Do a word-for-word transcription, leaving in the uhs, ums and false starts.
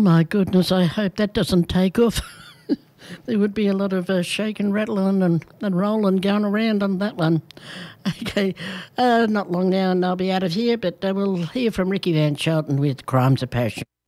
my goodness, I hope that doesn't take off. There would be a lot of uh, shaking, rattling and, and rolling going around on that one. Okay, uh, not long now and I'll be out of here, but uh, we'll hear from Ricky Van Shelton with Crimes of Passion.